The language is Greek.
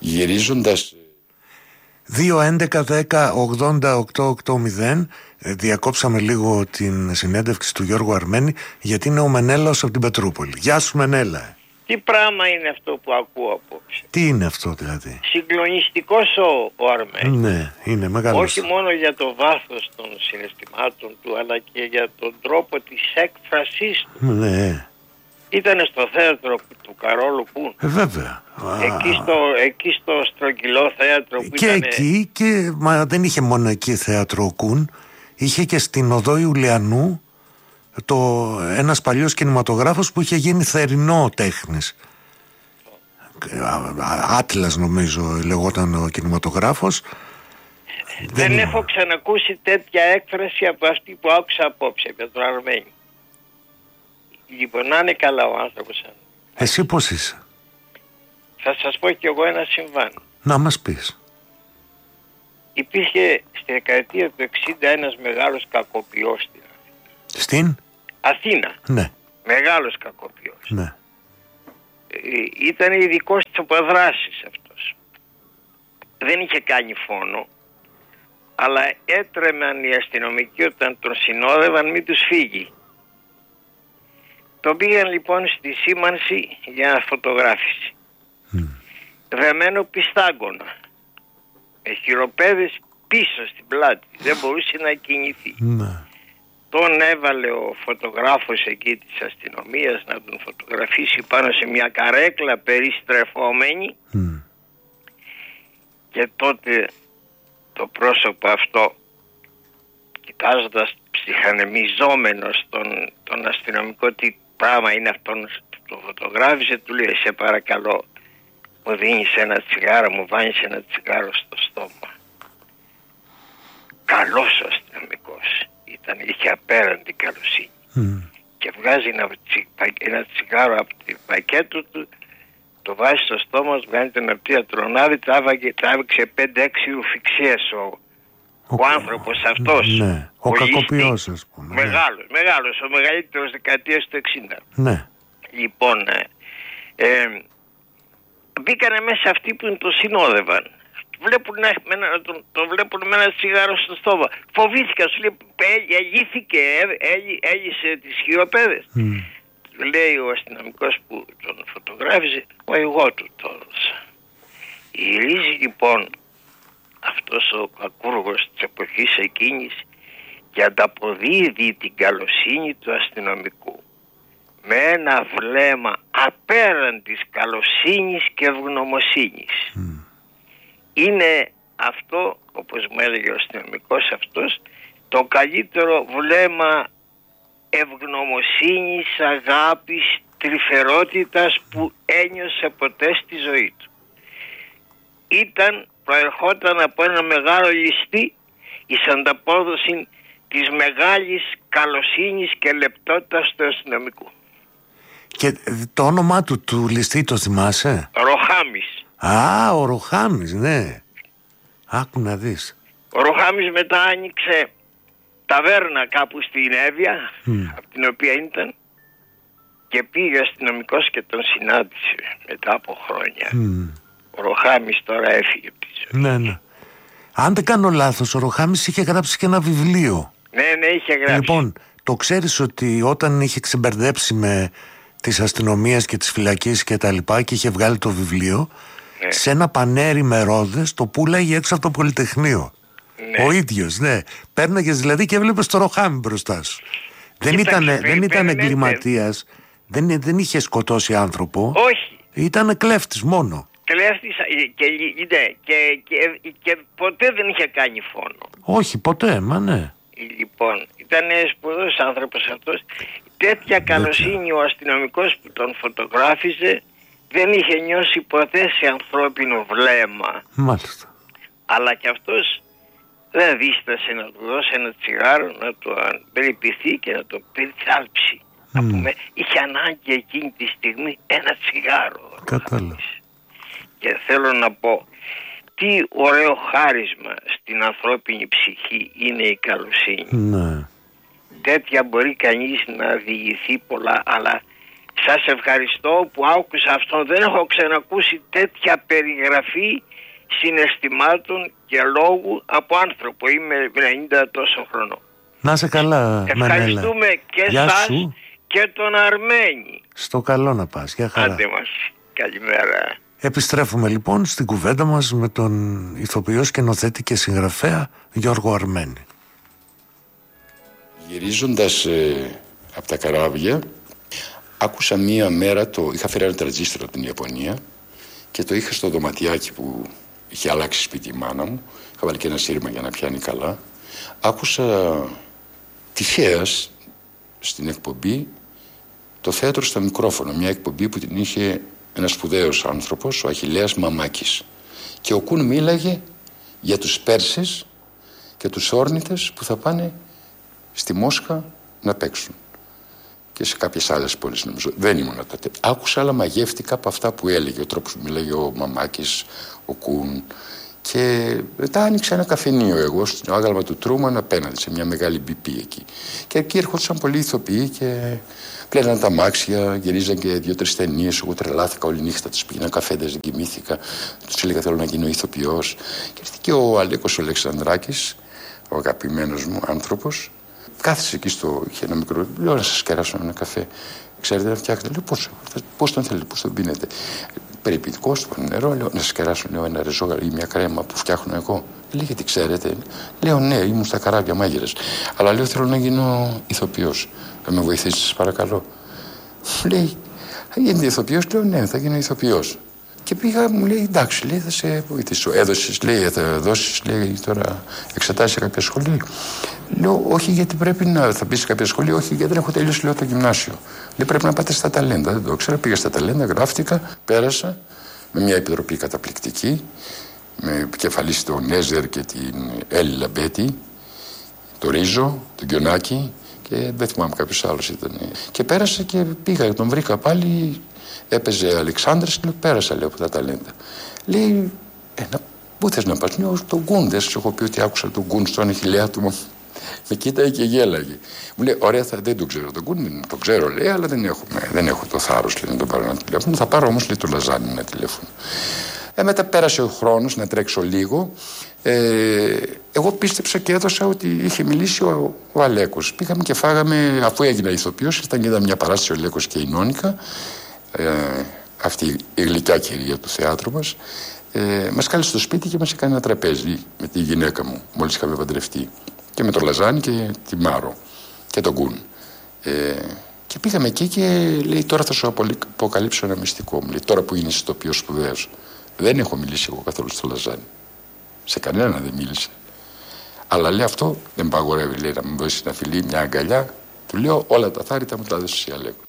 γυρίζοντας. 2-11-10-80-880. Διακόψαμε λίγο την συνέντευξη του Γιώργου Αρμένη, γιατί είναι ο Μενέλαος από την Πετρούπολη. Γεια σου, Μενέλα. Τι πράγμα είναι αυτό που ακούω απόψε? Τι είναι αυτό δηλαδή? Συγκλονιστικός ο Αρμένης. Ναι, είναι μεγάλος. Όχι μόνο για το βάθος των συναισθημάτων του, αλλά και για τον τρόπο της έκφρασής του. Ναι. Ήτανε στο θέατρο του Καρόλου Κούν. Βέβαια. Εκεί στο στρογγυλό θέατρο που και ήτανε... εκεί, μα δεν είχε μόνο εκεί θέατρο Κούν. Είχε και στην Οδό Ιουλιανού ένας παλιός κινηματογράφος που είχε γίνει θερινό τέχνης. Άτλας νομίζω λεγόταν ο κινηματογράφος. Δεν έχω ξανακούσει τέτοια έκφραση από αυτή που άκουσα απόψε με τον Αρμένη. Λοιπόν, να είναι καλά ο άνθρωπος. Εσύ πώς είσαι? Θα σας πω κι εγώ ένα συμβάν. Να μας πεις. Υπήρχε στη δεκαετία του 60 ένας μεγάλος κακοποιός στην Αθήνα. Ναι. Μεγάλος κακοποιός. Ναι. Ήταν ειδικός της αποδράσης αυτός. Δεν είχε κάνει φόνο, αλλά έτρεμαν οι αστυνομικοί όταν τον συνόδευαν μην τους φύγει. Τον πήγαν λοιπόν στη σήμανση για φωτογράφηση. Δεμένο πιστάγκωνα, με χειροπέδες πίσω στην πλάτη, δεν μπορούσε να κινηθεί. Τον έβαλε ο φωτογράφος εκεί της αστυνομίας να τον φωτογραφίσει πάνω σε μια καρέκλα περιστρεφόμενη και τότε το πρόσωπο αυτό, κοιτάζοντας ψυχανεμιζόμενο τον αστυνομικό τι πράγμα είναι αυτόν το φωτογράφησε, του λέει σε παρακαλώ μου δίνεις ένα τσιγάρο, μου βάνεις ένα τσιγάρο στο στόμα. Καλός ο αστυνομικός ήταν, είχε απέραντη καλοσύνη και βγάζει ένα τσιγάρο από την πακέτο του, το βάζει στο στόμα, βγάζει την απτία τρονάδι, τράβηξε 5-6 ουφιξίες ο άνθρωπος αυτός. Ναι, ο κακοποιός ας πούμε. Μεγάλος, ο μεγαλύτερος δεκαετίας του 60. Ναι. Λοιπόν, μπήκανε μέσα αυτοί που το συνόδευαν. Το βλέπουν με ένα τσιγάρο στο στόμα. Φοβήθηκα, σου λέει, αγήθηκε, έλυσε τις χειροπέδες. Λέει ο αστυνομικός που τον φωτογράφησε, εγώ του το έδωσα. Γυρίζει λοιπόν αυτός ο κακούργος της εποχής εκείνης και ανταποδίδει την καλοσύνη του αστυνομικού με ένα βλέμμα απέραντης καλοσύνης και ευγνωμοσύνης. Είναι αυτό, όπως μου έλεγε ο αστυνομικός αυτός, το καλύτερο βλέμμα ευγνωμοσύνης, αγάπης, τρυφερότητας που ένιωσε ποτέ στη ζωή του. Προερχόταν από ένα μεγάλο ληστή εις ανταπόδοση της μεγάλης καλοσύνης και λεπτότητας του αστυνομικού. Και το όνομά του ληστή το θυμάσαι? Ροχάμης. Α, ο Ροχάμης, ναι. Άκου να δεις. Ο Ροχάμης μετά άνοιξε ταβέρνα κάπου στην Εύβοια, από την οποία ήταν, και πήγε ο αστυνομικός και τον συνάντησε μετά από χρόνια. Ο Ροχάμης τώρα έφυγε από τη ζωή. Ναι. Αν δεν κάνω λάθος, ο Ροχάμης είχε γράψει και ένα βιβλίο. Ναι, είχε γράψει. Λοιπόν, το ξέρεις ότι όταν είχε ξεμπερδέψει με της αστυνομίας και της φυλακής και τα λοιπά και είχε βγάλει το βιβλίο, σε ένα πανέρι με ρόδες το πουλάγε έξω από το Πολυτεχνείο. Ο ίδιος, ναι. Πέρναγες δηλαδή και έβλεπες το Ροχάμι μπροστά σου. Δεν ήταν εγκληματίας, δεν είχε σκοτώσει άνθρωπο. Όχι. Ήταν κλέφτης μόνο. Κλέφτης και ποτέ δεν είχε κάνει φόνο. Όχι, ποτέ, μα ναι. Λοιπόν, ήταν σπουδαίος άνθρωπος αυτός. Τέτοια καλοσύνη ο αστυνομικός που τον φωτογράφιζε δεν είχε νιώσει ποτέ σε ανθρώπινο βλέμμα. Μάλιστα. Αλλά και αυτός δεν δίστασε να του δώσει ένα τσιγάρο, να το περιποιηθεί και να το περιθάλψει. Είχε ανάγκη εκείνη τη στιγμή ένα τσιγάρο. Κατάλαβα. Και θέλω να πω, τι ωραίο χάρισμα στην ανθρώπινη ψυχή είναι η καλοσύνη. Ναι. Τέτοια μπορεί κανείς να διηγηθεί πολλά, αλλά Σας ευχαριστώ που άκουσα αυτό. Δεν έχω ξανακούσει τέτοια περιγραφή συναισθημάτων και λόγου από άνθρωπο. Είμαι 90 τόσο χρονών. Να είσαι καλά, ευχαριστούμε και εσάς και τον Αρμένη. Στο καλό να πας. Γεια χαρά. Άντε μας. Καλημέρα. Επιστρέφουμε λοιπόν στην κουβέντα μας με τον ηθοποιό, σκηνοθέτη και συγγραφέα Γιώργο Αρμένη. Γυρίζοντας από τα καράβια, άκουσα μία μέρα, είχα φέρει ένα τραντζίστρο από την Ιαπωνία και το είχα στο δωματιάκι που είχε αλλάξει σπίτι η μάνα μου. Είχα βάλει και ένα σύρμα για να πιάνει καλά. Άκουσα τυχαία στην εκπομπή το θέατρο στα μικρόφωνα, μια εκπομπή που την είχε ένας σπουδαίος άνθρωπος, ο Αχιλλέας Μαμάκης. Και ο Κουν μίλαγε για τους Πέρσες και τους Όρνητες που θα πάνε στη Μόσχα να παίξουν. Και σε κάποιες άλλες πόλεις νομίζω. Δεν ήμουν τότε. Άκουσα, αλλά μαγεύτηκα από αυτά που έλεγε, ο τρόπος που μίλαγε ο Μαμάκης, ο Κουν. Και μετά άνοιξα ένα καφενείο εγώ στο άγαλμα του Τρούμαν απέναντι σε μια μεγάλη BP εκεί. Και εκεί έρχονταν πολλοί ηθοποιοί και πλέναν τα αμάξια, γυρίζαν και 2-3 ταινίες. Εγώ τρελάθηκα όλη νύχτα, τους πήγαινα καφέδες, δεν κοιμήθηκα. Τους έλεγα θέλω να γίνω ηθοποιός. Και έρθει και ο Αλέκος ο Αλεξανδράκης, ο αγαπημένος μου άνθρωπος. Κάθισε εκεί είχε ένα μικρό. Λέω να σας κεράσω ένα καφέ. Ξέρετε να φτιάχνετε. Λέω πώς τον θέλετε, πώς τον πίνετε. Περιποιητικό, στο νερό. Λέω να σας κεράσω ένα ρεζό ή μια κρέμα που φτιάχνω εγώ. Λέει γιατί ξέρετε. Λέω ναι, ήμουν στα καράβια μάγειρες. Αλλά λέω θέλω να γίνω ηθοποιός. Θα με βοηθήσεις, σας παρακαλώ. Λέει θα γίνετε ηθοποιός. Λέω ναι, θα γίνω ηθοποιός. Και πήγα, μου λέει εντάξει, λέει, θα σε βοηθήσω. Έδωσες, λέει, θα δώσεις, λέει, τώρα εξετάσεις σε κάποια σχολή. Λέω όχι, γιατί πρέπει θα μπεις σε κάποια σχολή, όχι, γιατί δεν έχω τελειώσει, λέω, το γυμνάσιο. Λέει πρέπει να πάτε στα ταλέντα. Δεν το ήξερα, πήγα στα ταλέντα, γράφτηκα, πέρασα με μια επιτροπή καταπληκτική, με επικεφαλής τον Νέζερ και την Έλλη Λαμπέτη, τον Ρίζο, τον Κιονάκη και δεν θυμάμαι κάποιος άλλος ήταν. Και πέρασα και πήγα, τον βρήκα πάλι. Έπαιζε Αλεξάνδρας και λέω πέρασα, λέω, από τα ταλέντα. Λέει πού θες να πας? Λέω στον Γκουν. Δεν σας έχω πει ότι άκουσα τον Γκουν στον Αχιλλέα του? Με κοίταγε και γέλαγε. Μου λέει ωραία, δεν τον ξέρω τον Γκουν. Το ξέρω, λέει, αλλά δεν έχω το θάρρος, λέει, να τον πάρω ένα τηλέφωνο. Θα πάρω όμως, λέει, το Λαζάνι ένα τηλέφωνο. Μετά πέρασε ο χρόνος να τρέξω λίγο. Εγώ πίστεψα και έδωσα ότι είχε μιλήσει ο Αλέκος. Πήγαμε και φάγαμε, αφού έγινα ηθοποιός, ήταν και είδα μια παράσταση ο Αλέκος και η Νόνικα. Αυτή η γλυκιά κυρία του θεάτρου μας, μας κάλεσε στο σπίτι και μας έκανε ένα τραπέζι με τη γυναίκα μου, μόλις είχαμε παντρευτεί, και με τον Λαζάνι και τη Μάρο και τον Γκουν. Και πήγαμε εκεί και λέει τώρα θα σου αποκαλύψω ένα μυστικό. Μου λέει τώρα που είναι ηθοποιός σπουδαίος, δεν έχω μιλήσει εγώ καθόλου στο Λαζάνι, σε κανένα δεν μίλησε, αλλά λέει αυτό δεν παγορεύει, λέει, να μου δώσει ένα φιλί, μια αγκαλιά. Του λέω όλα τα θάρρυτα μου τα δώσεις εσύ, Αλέκο.